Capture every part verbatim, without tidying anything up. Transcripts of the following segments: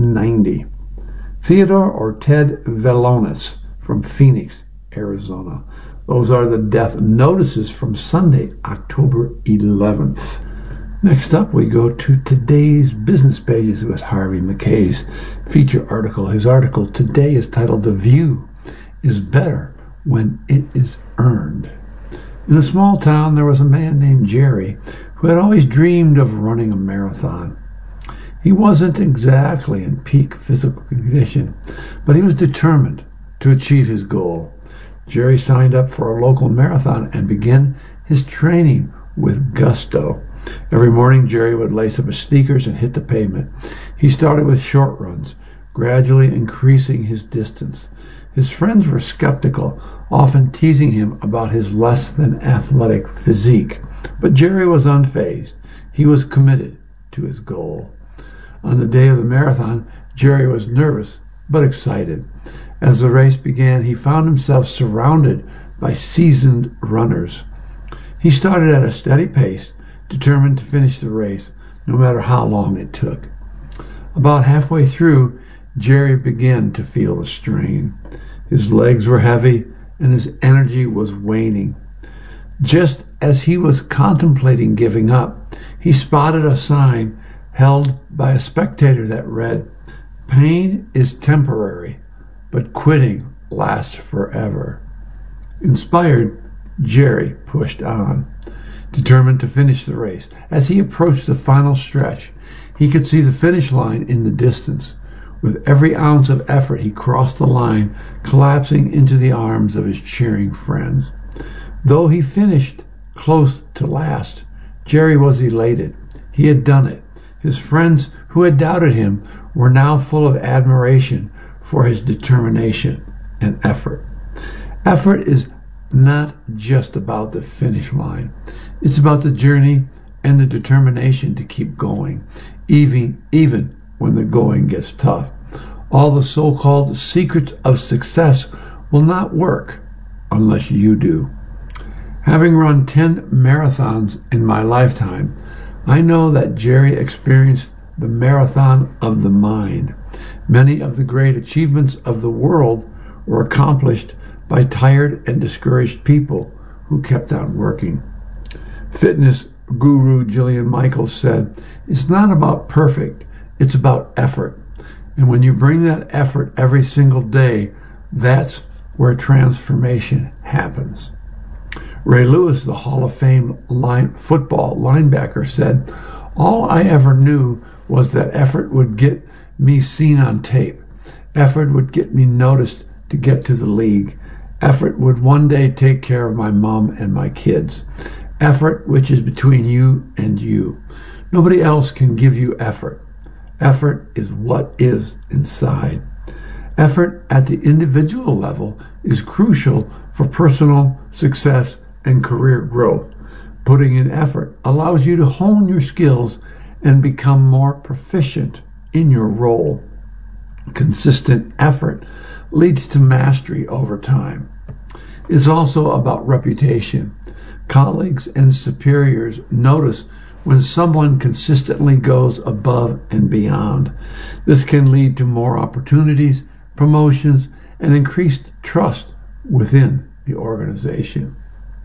ninety. Theodore or Ted Velonis from Phoenix, Arizona. Those are the death notices from Sunday, October eleventh. Next up, we go to today's business pages with Harvey Mackay's feature article. His article today is titled "The View is Better When It Is Earned." In a small town, there was a man named Jerry who had always dreamed of running a marathon. He wasn't exactly in peak physical condition, but he was determined to achieve his goal. Jerry signed up for a local marathon and began his training with gusto. Every morning, Jerry would lace up his sneakers and hit the pavement. He started with short runs, gradually increasing his distance. His friends were skeptical, often teasing him about his less than athletic physique. But Jerry was unfazed. He was committed to his goal. On the day of the marathon, Jerry was nervous but excited. As the race began, he found himself surrounded by seasoned runners. He started at a steady pace, determined to finish the race, no matter how long it took. About halfway through, Jerry began to feel the strain. His legs were heavy, and his energy was waning. Just as he was contemplating giving up, he spotted a sign held by a spectator that read, "Pain is temporary, but quitting lasts forever." Inspired, Jerry pushed on, determined to finish the race. As he approached the final stretch, he could see the finish line in the distance. With every ounce of effort, he crossed the line, collapsing into the arms of his cheering friends. Though he finished close to last, Jerry was elated. He had done it. His friends who had doubted him were now full of admiration for his determination and effort. Effort is not just about the finish line. It's about the journey and the determination to keep going, even, even when the going gets tough. All the so-called secrets of success will not work unless you do. Having run ten marathons in my lifetime, I know that Jerry experienced the marathon of the mind. Many of the great achievements of the world were accomplished by tired and discouraged people who kept on working. Fitness guru Jillian Michaels said, "It's not about perfect, it's about effort. And when you bring that effort every single day, that's where transformation happens." Ray Lewis, the Hall of Fame line, football linebacker, said, "All I ever knew was that effort would get me seen on tape. Effort would get me noticed to get to the league. Effort would one day take care of my mom and my kids. Effort, which is between you and you. Nobody else can give you effort. Effort is what is inside." Effort at the individual level is crucial for personal success and career growth. Putting in effort allows you to hone your skills and become more proficient in your role. Consistent effort leads to mastery over time. It's also about reputation. Colleagues and superiors notice when someone consistently goes above and beyond. This can lead to more opportunities, promotions, and increased trust within the organization.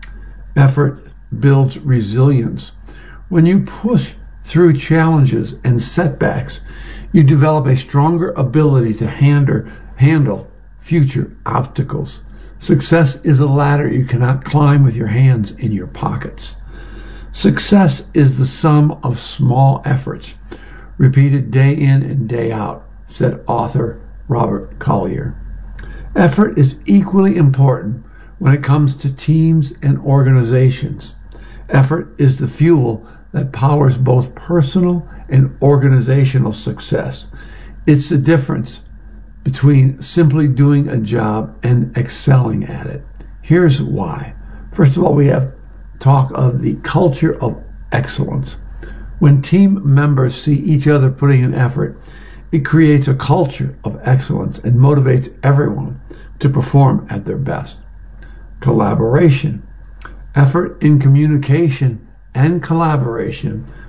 Effort builds resilience. When you push through challenges and setbacks, you develop a stronger ability to handle, handle future obstacles. Success is a ladder you cannot climb with your hands in your pockets. Success is the sum of small efforts, repeated day in and day out, said author Robert Collier. Effort is equally important when it comes to teams and organizations. Effort is the fuel that powers both personal and organizational success. It's the difference between simply doing a job and excelling at it. Here's why. First of all, we have talk of the culture of excellence. When team members see each other putting in effort, it creates a culture of excellence and motivates everyone to perform at their best. Collaboration. Effort in communication and collaboration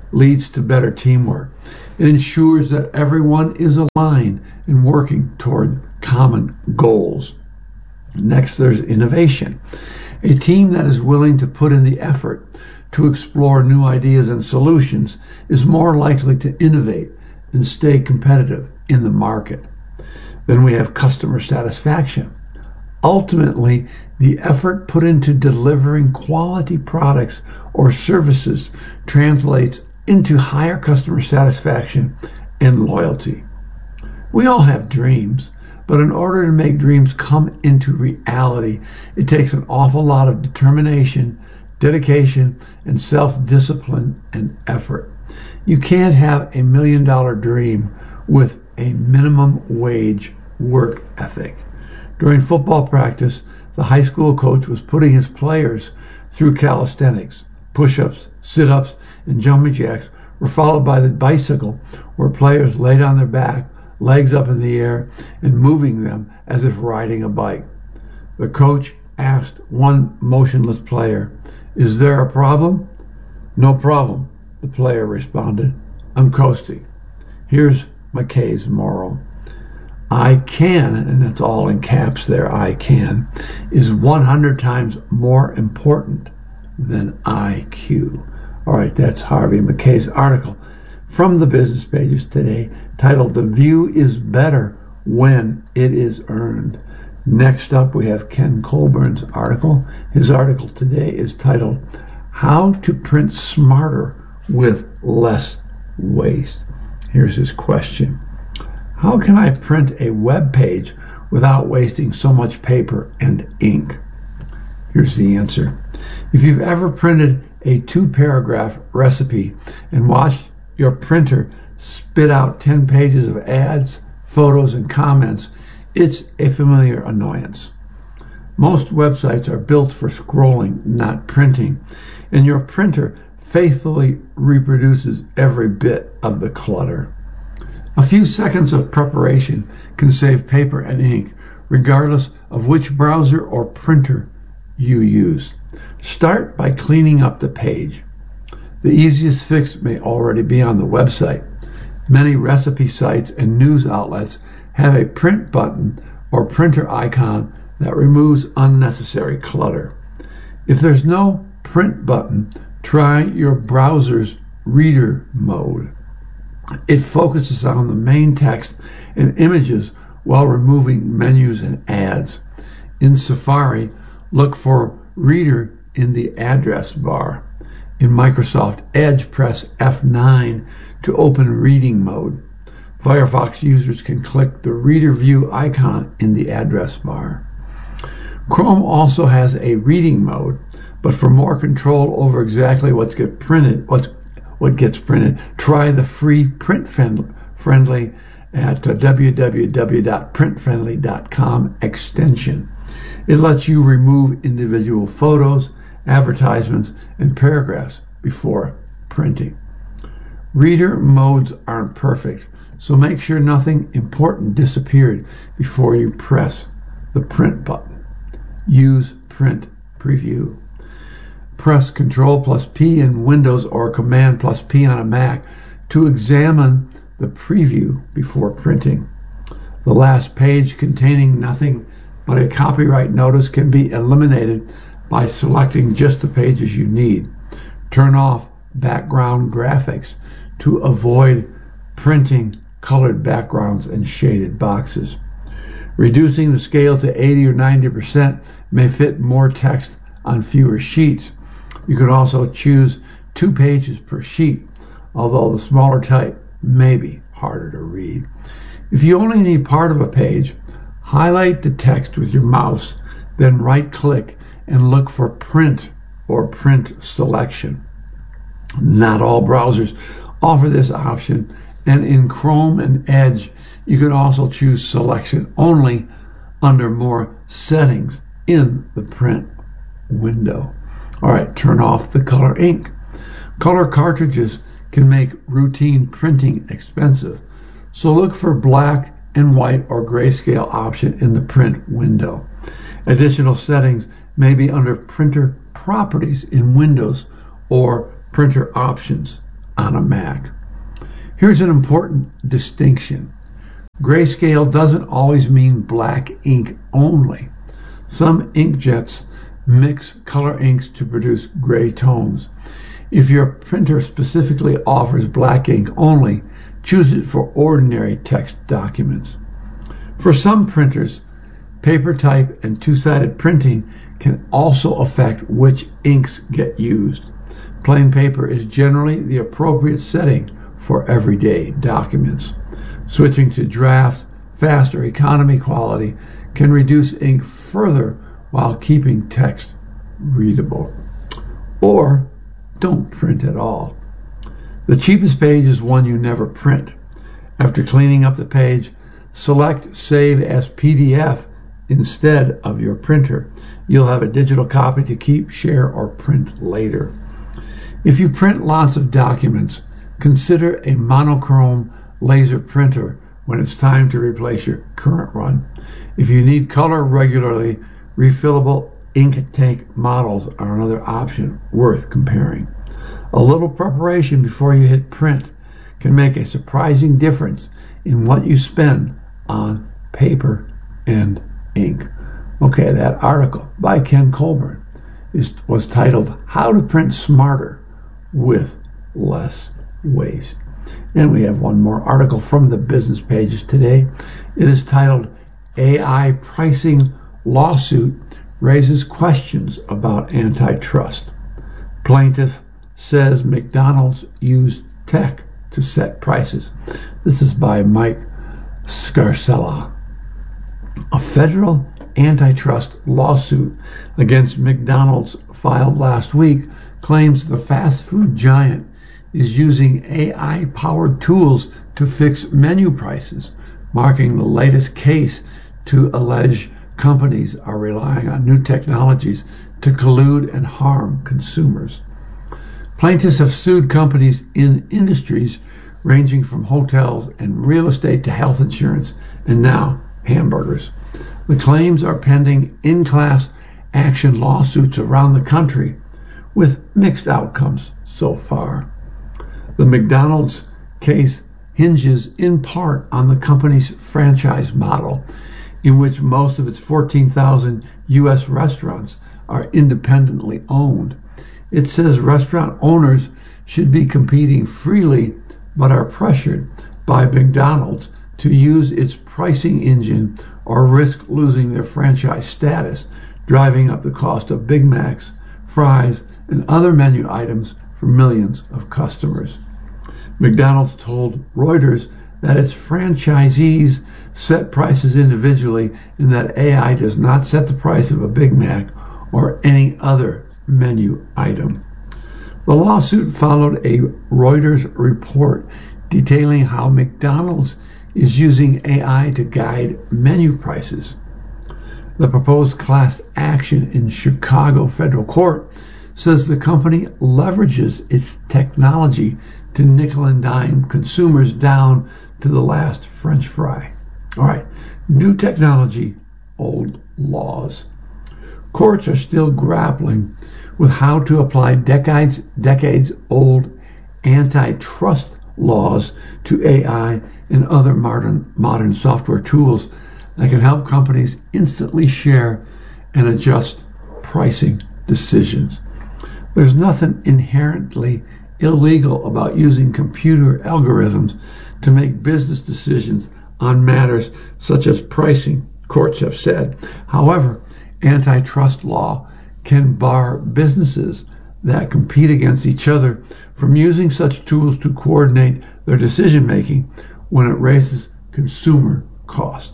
leads to better teamwork. It ensures that everyone is aligned and working toward common goals. Next, there's innovation. A team that is willing to put in the effort to explore new ideas and solutions is more likely to innovate and stay competitive in the market. Then we have customer satisfaction. Ultimately, the effort put into delivering quality products or services translates into higher customer satisfaction and loyalty. We all have dreams, but in order to make dreams come into reality, it takes an awful lot of determination, dedication, and self-discipline and effort. You can't have a million dollar dream with a minimum wage work ethic. During football practice, the high school coach was putting his players through calisthenics. Push-ups, sit-ups, and jumping jacks were followed by the bicycle, where players laid on their back, legs up in the air, and moving them as if riding a bike. The coach asked one motionless player, "Is there a problem?" "No problem," the player responded. "I'm coasting." Here's McKay's moral. I can, and that's all in caps there, I can, is one hundred times more important than I Q. All right, that's Harvey McKay's article from the Business Pages today, titled "The View is Better When It Is Earned." Next up, we have Ken Colburn's article. His article today is titled "How to Print Smarter with Less Waste." Here's his question. How can I print a web page without wasting so much paper and ink? Here's the answer. If you've ever printed a two-paragraph recipe and watched your printer spit out ten pages of ads, photos, and comments, it's a familiar annoyance. Most websites are built for scrolling, not printing, and your printer faithfully reproduces every bit of the clutter. A few seconds of preparation can save paper and ink, regardless of which browser or printer you use. Start by cleaning up the page. The easiest fix may already be on the website. Many recipe sites and news outlets have a print button or printer icon that removes unnecessary clutter. If there's no print button, try your browser's reader mode. It focuses on the main text and images while removing menus and ads. In Safari, look for Reader in the address bar. In Microsoft Edge, press F nine to open reading mode. Firefox users can click the Reader View icon in the address bar. Chrome also has a reading mode, but for more control over exactly what's get printed, what's what gets printed, try the free Print Friendly at w w w dot print friendly dot com extension. It lets you remove individual photos, advertisements, and paragraphs before printing. Reader modes aren't perfect, so make sure nothing important disappeared before you press the print button. Use Print Preview. Press Control plus P in Windows or Command plus P on a Mac to examine the preview before printing. The last page containing nothing but a copyright notice can be eliminated by selecting just the pages you need. Turn off background graphics to avoid printing colored backgrounds and shaded boxes. Reducing the scale to eighty or ninety percent may fit more text on fewer sheets. You can also choose two pages per sheet, although the smaller type may be harder to read. If you only need part of a page, highlight the text with your mouse, then right-click and look for Print or Print Selection. Not all browsers offer this option, and in Chrome and Edge, you can also choose Selection only under More Settings in the Print window. All right, turn off the color ink. Color cartridges can make routine printing expensive, so look for black and white or grayscale option in the print window. Additional settings may be under Printer Properties in Windows or Printer Options on a Mac. Here's an important distinction. Grayscale doesn't always mean black ink only. Some inkjets mix color inks to produce gray tones. If your printer specifically offers black ink only, choose it for ordinary text documents. For some printers, paper type and two-sided printing can also affect which inks get used. Plain paper is generally the appropriate setting for everyday documents. Switching to draft, fast, or economy quality can reduce ink further while keeping text readable. Or don't print at all. The cheapest page is one you never print. After cleaning up the page, select Save as P D F instead of your printer. You'll have a digital copy to keep, share, or print later. If you print lots of documents, consider a monochrome laser printer when it's time to replace your current one. If you need color regularly, refillable ink tank models are another option worth comparing. A little preparation before you hit print can make a surprising difference in what you spend on paper and ink. Okay, that article by Ken Colburn is, was titled How to Print Smarter with Less Waste. And we have one more article from the business pages today. It is titled A I Pricing Lawsuit Raises Questions About Antitrust. Plaintiff says McDonald's used tech to set prices. This is by Mike Scarcella. A federal antitrust lawsuit against McDonald's filed last week claims the fast food giant is using A I-powered tools to fix menu prices, marking the latest case to allege companies are relying on new technologies to collude and harm consumers. Plaintiffs have sued companies in industries ranging from hotels and real estate to health insurance and now hamburgers. The claims are pending in-class action lawsuits around the country with mixed outcomes so far. The McDonald's case hinges in part on the company's franchise model, in which most of its fourteen thousand U S restaurants are independently owned. It says restaurant owners should be competing freely but are pressured by McDonald's to use its pricing engine or risk losing their franchise status, driving up the cost of Big Macs, fries, and other menu items for millions of customers. McDonald's told Reuters that its franchisees set prices individually and that A I does not set the price of a Big Mac or any other menu item. The lawsuit followed a Reuters report detailing how McDonald's is using A I to guide menu prices. The proposed class action in Chicago federal court says the company leverages its technology to nickel and dime consumers down to the last French fry. All right, new technology, old laws. Courts are still grappling with how to apply decades, decades old antitrust laws to A I and other modern, modern software tools that can help companies instantly share and adjust pricing decisions. There's nothing inherently illegal about using computer algorithms to make business decisions on matters such as pricing, courts have said. However, antitrust law can bar businesses that compete against each other from using such tools to coordinate their decision-making when it raises consumer costs.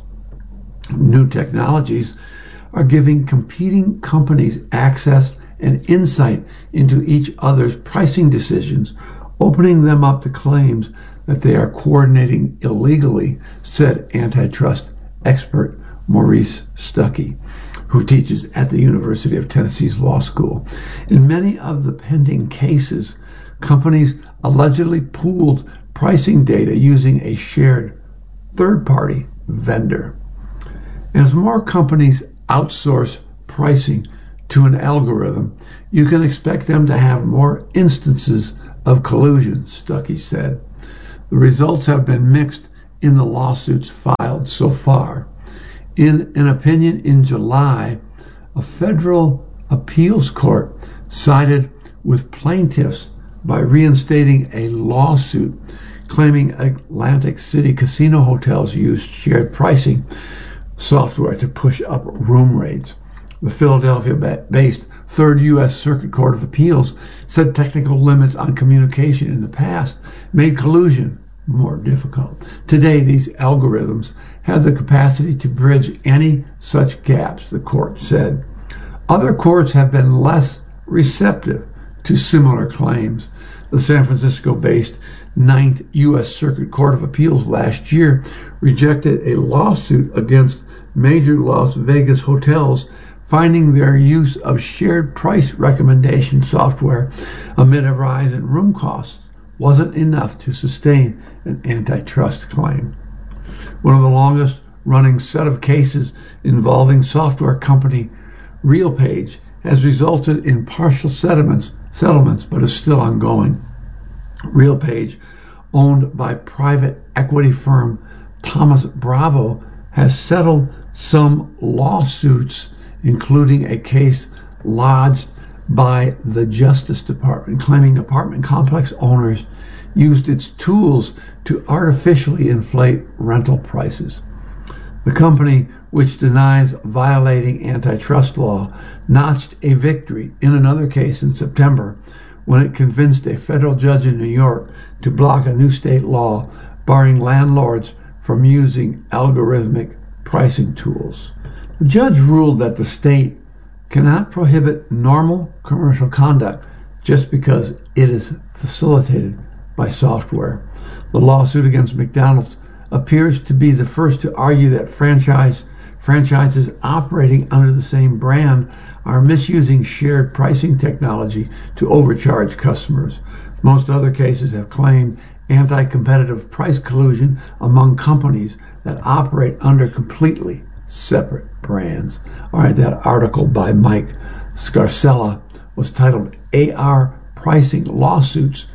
New technologies are giving competing companies access and insight into each other's pricing decisions, opening them up to claims that they are coordinating illegally, said antitrust expert Maurice Stuckey, who teaches at the University of Tennessee's Law School. In many of the pending cases, companies allegedly pooled pricing data using a shared third-party vendor. As more companies outsource pricing to an algorithm, you can expect them to have more instances of collusion, Stuckey said. The results have been mixed in the lawsuits filed so far. In an opinion in July, a federal appeals court sided with plaintiffs by reinstating a lawsuit claiming Atlantic City casino hotels used shared pricing software to push up room rates. The Philadelphia-based Third U S Circuit Court of Appeals said technical limits on communication in the past made collusion more difficult. Today, these algorithms have the capacity to bridge any such gaps, the court said. Other courts have been less receptive to similar claims. The San Francisco-based Ninth U S Circuit Court of Appeals last year rejected a lawsuit against major Las Vegas hotels, finding their use of shared price recommendation software amid a rise in room costs wasn't enough to sustain an antitrust claim. One of the longest running set of cases involving software company RealPage has resulted in partial settlements, settlements but is still ongoing. RealPage, owned by private equity firm Thomas Bravo, has settled some lawsuits, including a case lodged by the Justice Department claiming apartment complex owners used its tools to artificially inflate rental prices. The company, which denies violating antitrust law, notched a victory in another case in September when it convinced a federal judge in New York to block a new state law barring landlords from using algorithmic pricing tools. The judge ruled that the state cannot prohibit normal commercial conduct just because it is facilitated by software. The lawsuit against McDonald's appears to be the first to argue that franchise franchises operating under the same brand are misusing shared pricing technology to overcharge customers. Most other cases have claimed anti-competitive price collusion among companies that operate under completely separate brands. All right, that article by Mike Scarcella was titled A R Pricing Lawsuits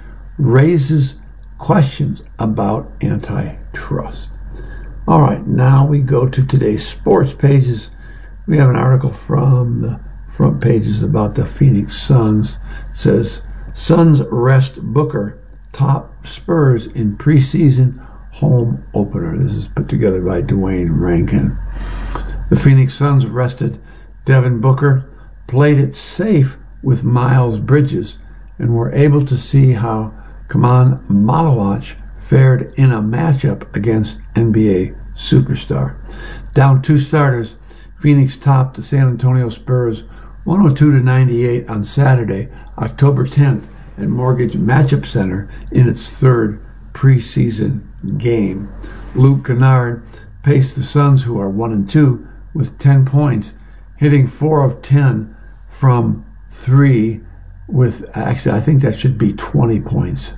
Raises Questions About Antitrust. All right, now we go to today's sports pages. We have an article from the front pages about the Phoenix Suns. It says, Suns rest Booker, top Spurs in preseason home opener. This is put together by Dwayne Rankin. The Phoenix Suns rested Devin Booker, played it safe with Miles Bridges, and were able to see how Kaman Malawach fared in a matchup against N B A superstar. Down two starters, Phoenix topped the San Antonio Spurs one oh two to ninety-eight on Saturday, October tenth, at Mortgage Matchup Center in its third preseason game. Luke Kennard paced the Suns, who are one and two, with ten points, hitting four of ten from three. With actually, I think that should be twenty points.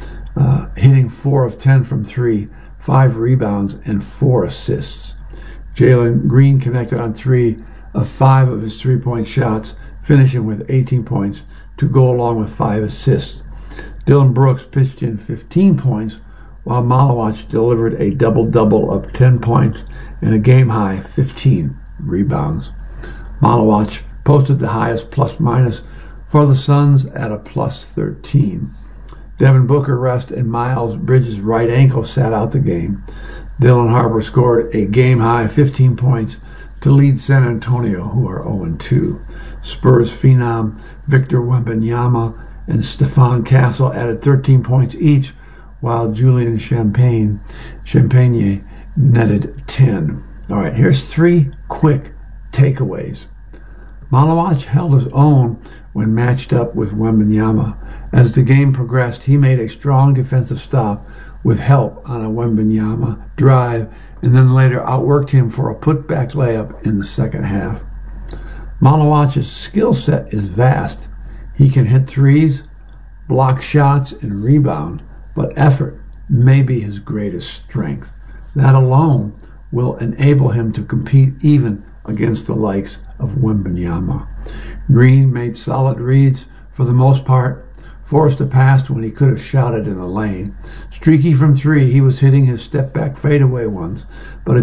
Uh, hitting four of ten from three, five rebounds, and four assists. Jalen Green connected on three of five of his three-point shots, finishing with eighteen points to go along with five assists. Dylan Brooks pitched in fifteen points, while Malawach delivered a double-double of ten points and a game-high fifteen rebounds. Malawach posted the highest plus-minus for the Suns at a plus thirteen. Devin Booker rest and Miles Bridges' right ankle sat out the game. Dylan Harper scored a game-high fifteen points to lead San Antonio, who are oh and two. Spurs phenom Victor Wembanyama and Stephon Castle added thirteen points each, while Julian Champagne, Champagne netted ten. All right, here's three quick takeaways. Malawach held his own when matched up with Wembanyama. As the game progressed, he made a strong defensive stop with help on a Wembanyama drive, and then later outworked him for a putback layup in the second half. Malawach's skill set is vast. He can hit threes, block shots, and rebound, but effort may be his greatest strength. That alone will enable him to compete even against the likes of Wembanyama. Green made solid reads for the most part, Forrest passed when he could have shouted in the lane. Streaky from three, he was hitting his step-back fadeaway ones, but